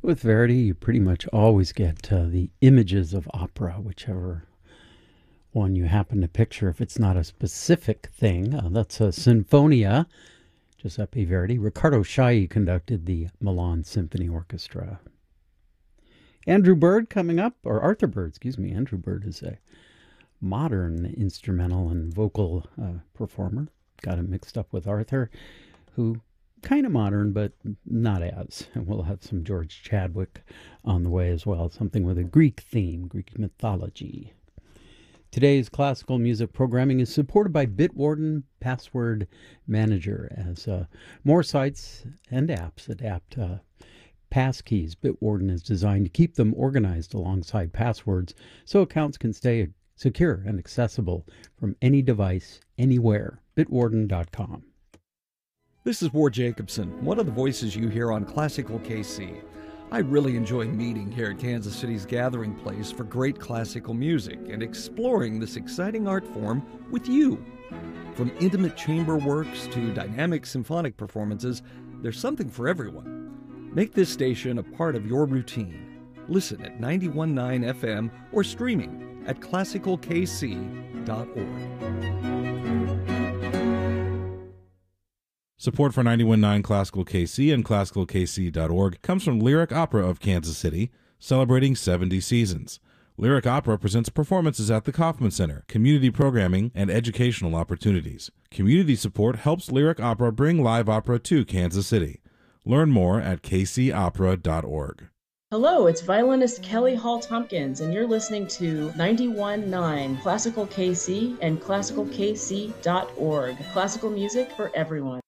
With Verdi, you pretty much always get the images of opera, whichever one you happen to picture. If it's not a specific thing, that's a Sinfonia, Giuseppe Verdi. Riccardo Chailly conducted the Milan Symphony Orchestra. Andrew Bird coming up, or Arthur Bird, excuse me. Andrew Bird is a modern instrumental and vocal performer. Got him mixed up with Arthur, who kind of modern, but not as. And we'll have some George Chadwick on the way as well, something with a Greek theme, Greek mythology. Today's classical music programming is supported by Bitwarden Password Manager, as more sites and apps adapt passkeys. Bitwarden is designed to keep them organized alongside passwords so accounts can stay secure and accessible from any device, anywhere. Bitwarden.com. This is Ward Jacobson, one of the voices you hear on Classical KC. I really enjoy meeting here at Kansas City's gathering place for great classical music and exploring this exciting art form with you. From intimate chamber works to dynamic symphonic performances, there's something for everyone. Make this station a part of your routine. Listen at 91.9 FM or streaming at classicalkc.org. Support for 91.9 Classical KC and classicalkc.org comes from Lyric Opera of Kansas City, celebrating 70 seasons. Lyric Opera presents performances at the Kauffman Center, community programming, and educational opportunities. Community support helps Lyric Opera bring live opera to Kansas City. Learn more at kcopera.org. Hello, it's violinist Kelly Hall Tompkins, and you're listening to 91.9 Classical KC and classicalkc.org. Classical music for everyone.